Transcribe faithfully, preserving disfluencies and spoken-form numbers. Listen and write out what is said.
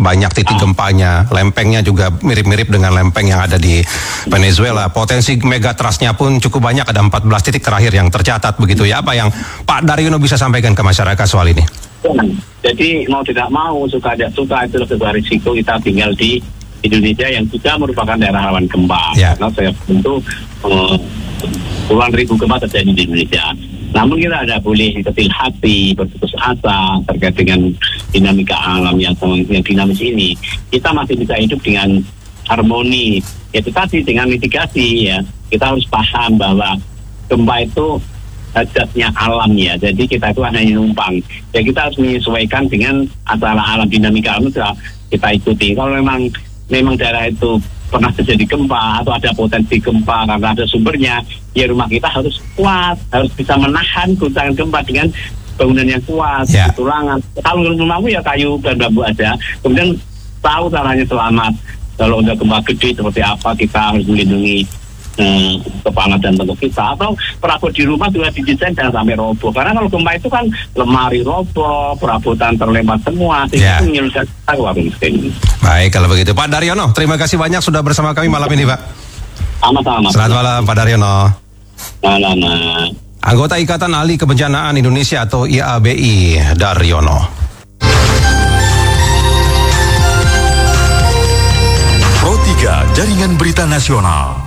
banyak titik gempanya, lempengnya juga mirip-mirip dengan lempeng yang ada di Venezuela. Potensi megatrustnya pun cukup banyak, ada empat belas titik terakhir yang tercatat begitu ya. Apa yang Pak Daryono bisa sampaikan ke masyarakat soal ini? Jadi mau tidak mau, suka tidak suka, itu sebuah risiko kita tinggal di Indonesia yang juga merupakan daerah rawan gempa. Ya. Karena saya tentu uh, puluhan ribu gempa terjadi di Indonesia. Namun kita tidak boleh kecil hati, berputus asa terkait dengan dinamika alam yang, yang dinamis ini. Kita masih bisa hidup dengan harmoni. Itu tadi dengan mitigasi ya. Kita harus paham bahwa gempa itu hajatnya alam ya. Jadi kita itu hanya numpang. Ya kita harus menyesuaikan dengan acara alam, dinamika alam itu kita ikuti. Kalau memang memang daerah itu pernah terjadi gempa atau ada potensi gempa karena ada sumbernya, ya rumah kita harus kuat, harus bisa menahan guncangan gempa dengan bangunan yang kuat, yeah. tulangan. Kalau rumahmu ya kayu dan bambu aja, kemudian tahu caranya selamat. Kalau udah gempa gede seperti apa, kita harus melindungi eh, kepala dan bentuk kita. Atau perabot di rumah juga didesain jangan sampai roboh. Karena kalau gempa itu kan lemari roboh, perabotan terlempar semua, sehingga yeah. menyulitkan kita ke warung miskin. Baik, kalau begitu Pak Daryono, terima kasih banyak sudah bersama kami malam ini Pak. Sama-sama. Selamat malam Pak Daryono. Malam. Anggota Ikatan Ahli Kebencanaan Indonesia atau I A B I, Daryono. Pro tiga Jaringan Berita Nasional.